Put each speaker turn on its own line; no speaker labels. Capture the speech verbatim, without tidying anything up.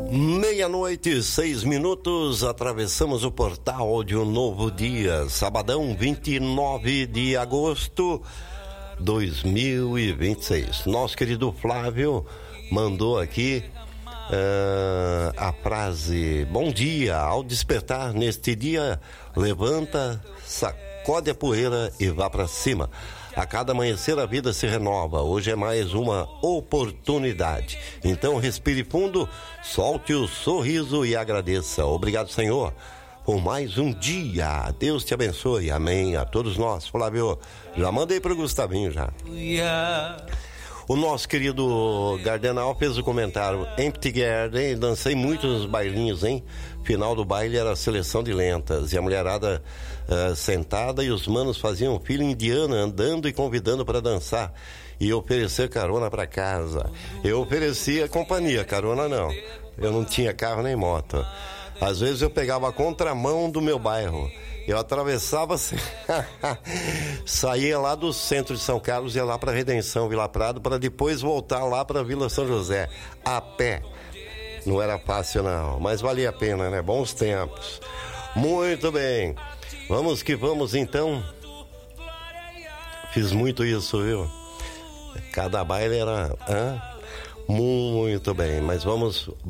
Meia-noite, seis minutos, atravessamos o portal de um novo dia, sabadão, vinte e nove de agosto de dois mil e vinte e seis. Nosso querido Flávio mandou aqui uh, a frase: bom dia, ao despertar neste dia, levanta, sacode a poeira e vá para cima. A cada amanhecer a vida se renova, hoje é mais uma oportunidade. Então respire fundo, solte o sorriso e agradeça. Obrigado, Senhor, por mais um dia. Deus te abençoe, amém, a todos nós. Flávio, já mandei pro Gustavinho já. O nosso querido Gardenal fez o comentário: Empty Garden, dancei muito nos bailinhos, hein? Final do baile era a seleção de lentas e a mulherada uh, sentada e os manos faziam fila indiana andando e convidando para dançar e oferecer carona para casa. Eu oferecia companhia, carona não. Eu não tinha carro nem moto. Às vezes eu pegava a contramão do meu bairro. Eu atravessava, saía lá do centro de São Carlos, ia lá para Redenção, Vila Prado, para depois voltar lá para Vila São José, a pé. Não era fácil não, mas valia a pena, né? Bons tempos. Muito bem, vamos que vamos então. Fiz muito isso, viu? Cada baile era... Hã? Muito bem, mas vamos...